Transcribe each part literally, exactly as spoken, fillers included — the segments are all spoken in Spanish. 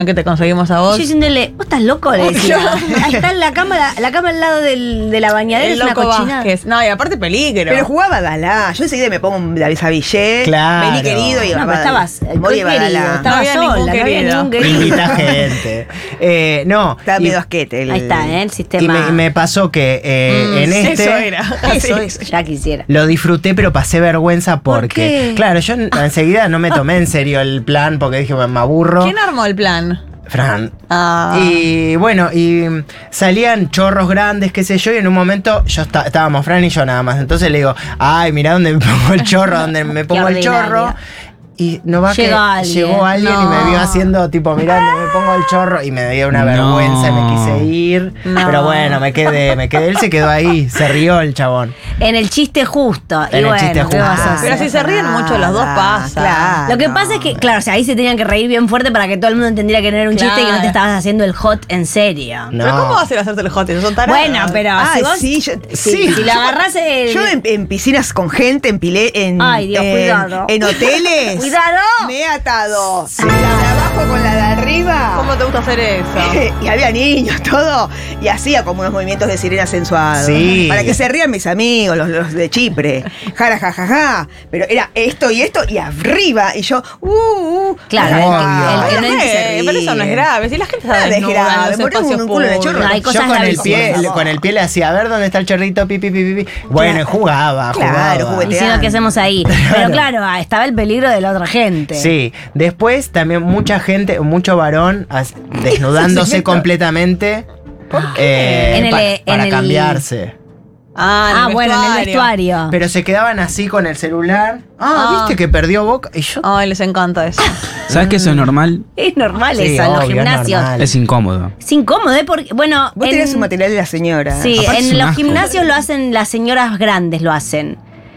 en que te conseguimos a vos. Yo diciéndole, ¿vos estás loco? Le decía. Ahí está la cama, la, la cama al lado del, de la bañadera, El es una loco cochinada. Vázquez. No, y aparte peligro. Pero jugaba Dalá. Yo enseguida me pongo un David Savillé. Claro. Vení querido y No, pero estabas, Muy querido, Badalá. estaba No había sola, ningún no había querido. ningún querido. Invita gente. Eh, no. Estaba y- medio asquete. El, Ahí está, ¿eh? El Y sistema. me, me pasó que eh, Mm, en este. Eso era. Eso Sí. es, ya quisiera. Lo disfruté, pero pasé vergüenza ¿Por porque. qué? Claro, yo en- enseguida no me tomé en serio el plan porque dije, me aburro. ¿Quién armó el plan? Fran. Ah. Y bueno, y salían chorros grandes, qué sé yo, y en un momento yo esta- estábamos Fran y yo nada más. Entonces le digo, ay, mirá dónde me pongo el chorro, dónde me pongo el ordinaria. chorro. Y no va Llega que alguien. llegó alguien y me No. vio haciendo tipo, mirá dónde me pongo el chorro y me dio una No. vergüenza y me quise ir. No. Pero bueno, me quedé, me quedé, él se quedó ahí, se rió el chabón. En el chiste justo. En y el bueno, chiste ¿qué justo. vas a hacer? Pero si se ríen mucho los dos, pasa. Claro. Lo que pasa es que, claro, o sea, ahí se tenían que reír bien fuerte para que todo el mundo entendiera que no era un chiste y que no Claro. te estabas haciendo el hot en serio. No. ¿Pero cómo va a ser hacerte el hot? Son tarados. Bueno, pero Ay, si vos. sí, yo- sí, si lo agarrás el. Yo en, en piscinas con gente, en pilé, en, Ay, Dios, en, cuidado. en hoteles. ¡Cuidado! Me he atado. La de abajo con la de arriba. ¿Cómo te gusta hacer eso? Y había niños, todo. Y hacía como unos movimientos de sirena sensuados. Sí. Para que se rían mis amigos, los, los de Chipre. Jara, ja, ja, ja. Pero era esto y esto y arriba. Y yo, uh, uh. Claro, el que- Ah, el que la no gente entiende- se Eh, pero eso no es ríe. grave. Si la gente está Nada es desnuda grave, en los ponemos espacios un culo en el chorro. públicos. No, hay cosas Yo con el, gravísimas, pie, por favor. con el pie le hacía, a ver dónde está el chorrito, pi, pi, pi, pi, pi. Bueno, y jugaba, Claro, jugaba. juguete. Diciendo qué hacemos ahí. Pero claro, ah, estaba el peligro de la otra gente. Sí, después también mucha gente, mucho varón as- desnudándose completamente eh, En el- pa- en para el- cambiarse. Ah, en Ah, el bueno, en el vestuario. Pero se quedaban así con el celular. Ah, Ah. ¿viste que perdió Boca? Y yo. Ay, les encanta eso. ¿Sabes que eso es normal? Es normal Sí, eso, en los obvio, es gimnasios. normal. Es incómodo. Es incómodo, ¿eh? Porque, bueno. Vos en- tenías un material de la señora. Sí, Aparte es en un los asco. gimnasios lo hacen las señoras grandes, lo hacen.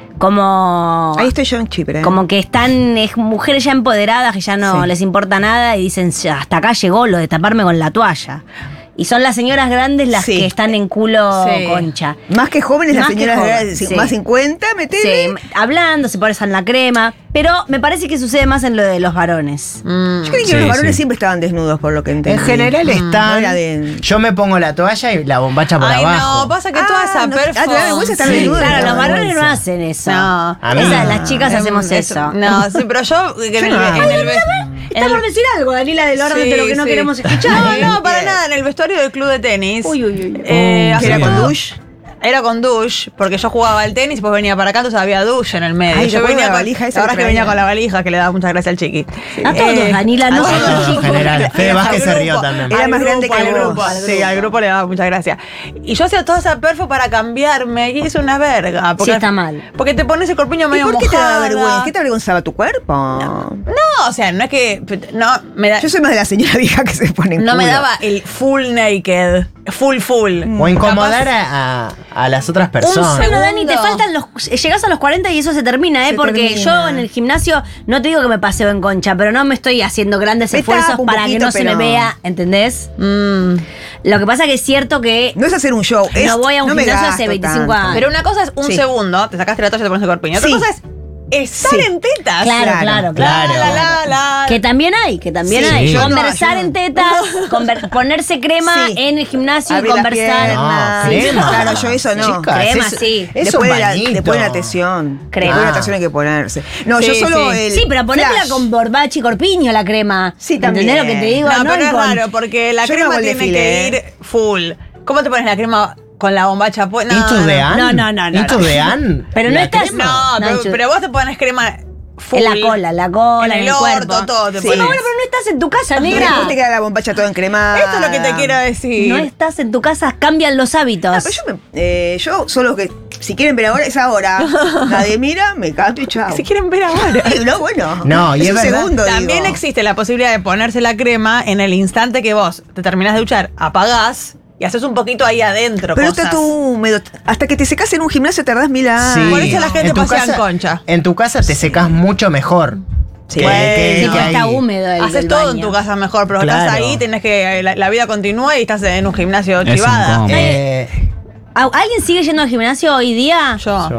Como. Ahí estoy yo en Chipre. ¿eh? Como que están es, mujeres ya empoderadas que ya no Sí. les importa nada y dicen, "Ya, hasta acá llegó lo de taparme con la toalla. Y son las señoras grandes las Sí. que están en culo Sí. concha. Más que jóvenes, las Más que señoras jóvenes, de sí. más cincuenta, metele. Sí, hablando, se ponen la crema. Pero me parece que sucede más en lo de los varones. Mm. Yo creí que Sí, los varones sí. siempre estaban desnudos, por lo que entendí. En general No están. era de- Yo me pongo la toalla y la bombacha por Ay, abajo. no, pasa que toda Ah, esa no, perfo. ah, te da vergüenza estar Sí. desnudo. Claro, te da los varones vergüenza. no hacen eso. No. A mí Esas, no. las chicas Em, hacemos eso. No, sí, pero yo que en el, Yo no. en Ay, el ve- en Está el- por decir algo, Danila, del orden Sí, de lo que no sí. queremos escuchar. No, no, para Bien. nada. En el vestuario del club de tenis. Uy, uy, uy. eh, Uh, hace ¿Que era sí. con todo- douche? Era con douche, porque yo jugaba al tenis, después venía para acá, entonces había douche en el medio. Ay, ¿te yo acuerdas venía de la con, valija esa la verdad que que venía traía? con la valija, que le daba muchas gracias al chiqui. A todos, Eh, Danila, no a solo todos. al En chico. general. Fede Al Vázquez se grupo, rió también. Era al más grande grupo, que al vos. grupo, Sí, al grupo le daba muchas gracias. Y yo hacía toda esa perfo para cambiarme, y es una verga. Porque, Sí, está mal. Porque te pones el corpiño ¿Y medio por qué te daba mojada. vergüenza? ¿Qué te avergonzaba tu cuerpo? No. No, o sea, no es que. No, me da. Yo soy más de la señora vieja que se pone en No me culo. daba el full naked. Full, full. O incomodar a, a- a las otras personas. Bueno, Dani, te Segundo. faltan los. Llegás a los cuarenta y eso se termina, ¿eh? Se Porque termina. yo en el gimnasio no te digo que me paseo en concha, pero no me estoy haciendo grandes Me esfuerzos tapo un para que poquito, no se me pero- vea, ¿entendés? Mm. Lo que pasa que es cierto que No es hacer un show. Es, no voy a un no me gimnasio gasto hace veinticinco tanto. años. Pero una cosa es un Sí. segundo, te sacaste la toalla y te pones el corpiño. Otra Sí. cosa es estar Sí. en tetas. Claro, claro, Claro, claro. claro. La, la, la, Que también hay, que también Sí, hay. yo no, Conversar yo no. en tetas, conver- ponerse crema Sí. en el gimnasio Abrir y las conversar. piernas. No, crema. Claro, yo eso no. Chicas, Crema, es- sí. es después, un de la, bañito. después de la natación. Crema. Después de la natación hay que ponerse. No, Sí, yo solo sí. el. Sí, pero ponértela flash. con borbachi y corpiño la crema. Sí, también. ¿Entendés lo que te digo? No, pero en es con- raro porque la Yo no crema hago el tiene desfile, que ¿eh? ir full. ¿Cómo te pones la crema con la bombacha puesta? ¿Y tu dean? No, no, no, no, ¿Y tu no. dean? Pero no La estás- crema. No, pero, Nacho. pero vos te pones crema full. En la cola, en la cola, En en el el, orto, cuerpo. todo te Sí. pones. No, bueno, pero no estás en tu casa, Y negra. después te queda la bombacha toda encremada. Esto es lo que te quiero decir. No estás en tu casa, cambian los hábitos. Ah, pero yo, me, eh, yo solo que si quieren ver ahora es ahora. Nadie mira, me canto y chao. Si quieren ver ahora. No, bueno. No, y es es un verdad. segundo. También digo. existe la posibilidad de ponerse la crema en el instante que vos te terminás de duchar, apagás y haces un poquito ahí adentro. Pero cosas. está tú húmedo. Hasta que te secas en un gimnasio tardás mil años. Sí. Por eso la gente En tu pasea en casa- concha. En tu casa te secas mucho mejor. Sí. que- Bueno, que- Sí, que porque ahí. está húmedo el Haces del todo baño. en tu casa mejor, pero estás Claro. ahí, tenés que. La, la vida continúa y estás en un gimnasio Es privada. incómodo. Eh, ¿Alguien sigue yendo al gimnasio hoy día? Yo. yo.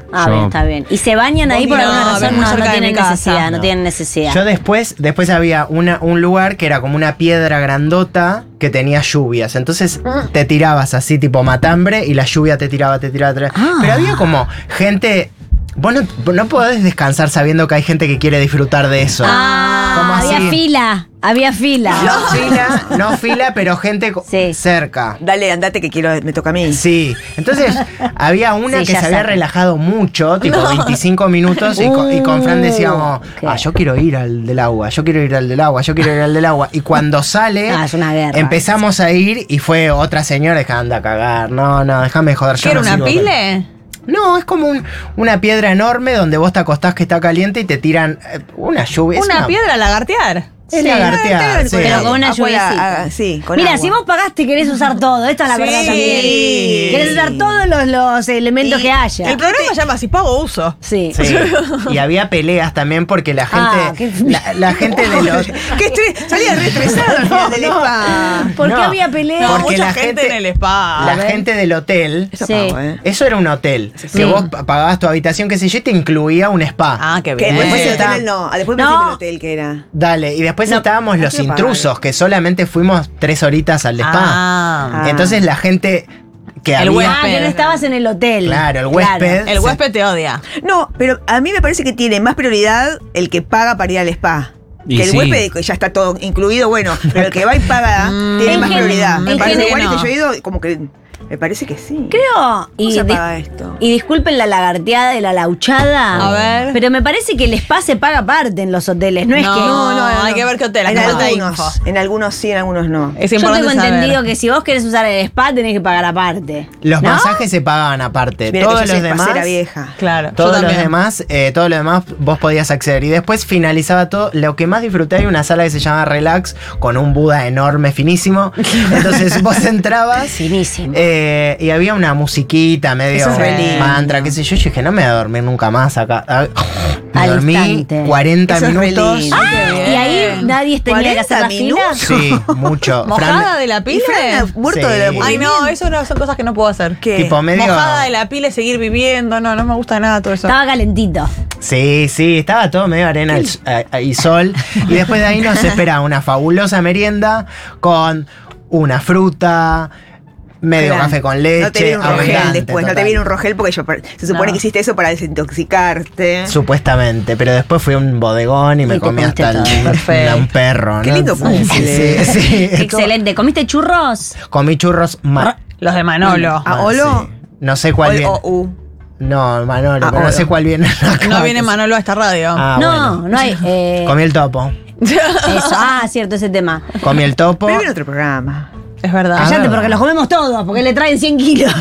Ah, Yo- bien, está bien. ¿Y se bañan ahí por No, alguna razón? muy No, no cerca de tienen mi casa. necesidad, no No. tienen necesidad. Yo después, después había una, un lugar que era como una piedra grandota que tenía lluvias. Entonces te tirabas así tipo matambre y la lluvia te tiraba, te tiraba, te tiraba. Ah. Pero había como gente. Vos no, vos no podés descansar sabiendo que hay gente que quiere disfrutar de eso. Ah, ¿Cómo había así? fila, había fila. No fila, no fila, pero gente co- Sí. cerca. Dale, andate que quiero, me toca a mí. Sí, entonces había una Sí, que ya se había sabe. relajado mucho, tipo veinticinco minutos, y, con, y con Fran decíamos, ¿qué? ah, yo quiero ir al del agua, yo quiero ir al del agua, yo quiero ir al del agua. Y cuando sale, Ah, es una guerra. empezamos a ir y fue otra señora que anda a cagar. No, no, déjame joder. yo ¿Qué era no una sigo con- pile? No, es como un- una piedra enorme donde vos te acostás que está caliente y te tiran eh, una lluvia. es Una piedra a lagartear. Es lagartear, sí. Pero con una Agua, lluviecita. ah, sí, con Mira, agua. si vos pagaste querés usar todo, esta es la Sí. verdad también. Querés usar todos los, los elementos Y que haya. El programa se llama Si pago uso. Sí. Sí. Y había peleas también porque la gente. Ah, qué- la, la gente de los. ¡Qué estrés! Salía re estresado al final del spa. ¿Por qué No. había pelea? No, Porque mucha la gente, gente- en el spa. La A ver. gente del hotel. Eso Sí. pago, ¿eh? Eso era un hotel. Que Sí. vos pa- pagabas tu habitación, qué sé yo, y te incluía un spa. Ah, qué Que bien. después del está- hotel no. Ah, después me No. fui del hotel que era. Dale, y después estábamos los quiero pagar. intrusos, que solamente fuimos tres horitas al spa. Ah. Ah. Entonces la gente que El había. huésped. Ah, que no estabas en el hotel. Claro, el huésped. El huésped te odia. No, pero a mí me parece que tiene más prioridad el que paga para ir al spa. Y que el sí. huésped que ya está todo incluido, bueno, pero el que va y paga tiene En más gen- prioridad. Me en parece general igual no. que yo he ido, como que me parece que sí. Creo. ¿Cómo Y, se dis- paga esto? y disculpen la lagarteada de la lauchada. A ver. Pero me parece que el spa se paga aparte en los hoteles. No, es No, que. no, no, hay que ver qué hotel, En hace falta algunos, info. en algunos sí, en algunos no. Es Yo importante tengo saber. entendido que si vos querés usar el spa tenés que pagar aparte. Los ¿No? masajes se pagaban aparte. Mira, Todos que yo los soy demás. pasera vieja. Claro, yo Todos los también. demás, eh, todo lo demás vos podías acceder. Y después finalizaba todo. Lo que más disfruté, hay una sala que se llama Relax, con un Buda enorme, finísimo. Entonces vos entrabas. Finísimo. eh, y había una musiquita medio Eso es re lindo. mantra, qué sé yo. Yo dije, no me voy a dormir nunca más acá. Ah, Me Al dormí instante. cuarenta Eso es re minutos. lindo. Ah, qué Y ahí bien. nadie tenía que hacer la fila. minutos? Sí, mucho. ¿Mojada Fran- de la Y pile? Fran muerto Sí. de la Ay, no, eso no son cosas que no puedo hacer. ¿Qué? Tipo medio. Mojada de la pile, seguir viviendo. No, no me gusta nada todo eso. Estaba calentito. Sí, sí, estaba todo medio arena y, eh, y sol. Y después de ahí nos espera una fabulosa merienda con una fruta, medio Claro. café con leche. No te viene un rogel abundante, después, no te total. viene un rogel porque yo, se supone No. que hiciste eso para desintoxicarte. Supuestamente, pero después fui a un bodegón y me te comí comiste hasta el, todo. Perfecto. un perro. Qué ¿no? lindo Sí, cumple. sí, sí. Excelente. ¿Comiste churros? Comí churros. ma- Los de Manolo. ¿A Olo? sí. No sé cuál O- viene. o- u. No, Manolo, Ah, pero no Olo. sé cuál viene acá. No viene Manolo a esta radio. Ah, no, bueno. no hay. eh, Comí el topo. eso. Ah, cierto, ese tema. Comí el topo. Pero viene otro programa. Es verdad. Callate verdad. porque los comemos todos, porque le traen cien kilos.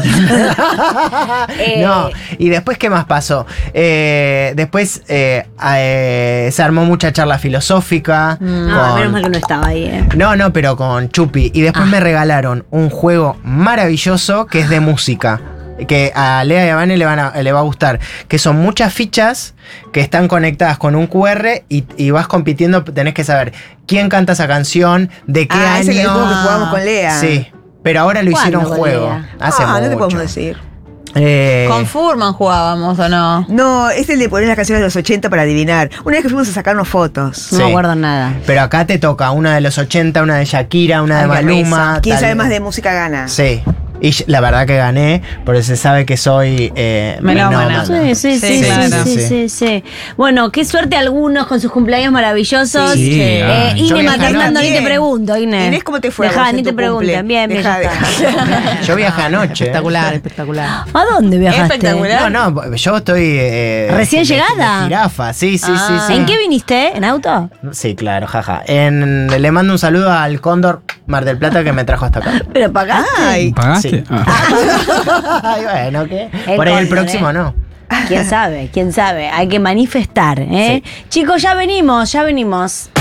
Eh, No, y después, ¿qué más pasó? Eh, después eh, eh, se armó mucha charla filosófica. Ah, con- menos mal que no estaba ahí, eh. No, no, pero con Chupi. Y después Ah. me regalaron un juego maravilloso que es de música. Que a Lea y a Vane le, van a- le va a gustar. Que son muchas fichas que están conectadas con un Q R y, y vas compitiendo. Tenés que saber quién canta esa canción, de qué Ah, año. ese que el juego que jugamos con Lea. Sí, pero ahora lo ¿Cuándo hicieron con juego. Lea? Hace ah, no te mucho. podemos decir. Eh, Con Furman jugábamos, ¿o no? No, es el de poner las canciones de los ochenta para adivinar. Una vez que fuimos a sacarnos fotos. No Sí. me acuerdo nada. Pero acá te toca una de los ochenta, una de Shakira, una de Ay, qué Maluma. risa. ¿Quién tal- sabe más de música gana? Sí. Y la verdad que gané, porque se sabe que soy eh, Melómana. melómana. Sí, sí, sí, Sí, sí, claro. sí, sí, sí. Bueno, qué suerte algunos con sus cumpleaños maravillosos. Sí, eh, ah, Ine yo viajé maternando, ni bien. te pregunto, Inés. Inés, ¿cómo te fue a Dejá, vos en ni tu te preguntan. cumple? Bien, bien, Dejá, ya está. dejá. Yo viajé anoche. Espectacular, espectacular. ¿A dónde viajaste? Espectacular. No, no, yo estoy. eh, ¿Recién de- llegada? de jirafa, sí, sí, Ah. sí, sí. ¿En qué viniste? ¿En auto? Sí, claro, jaja. En, le mando un saludo al Cóndor Mar del Plata que me trajo hasta acá. ¿Pero pagaste? Ay, ¿Pagaste? Sí. Ah. Ay, bueno, ¿qué? El Por ahí el Cóndor, próximo eh. no. ¿Quién sabe? ¿Quién sabe? Hay que manifestar, ¿eh? Chicos, ya venimos, ya venimos.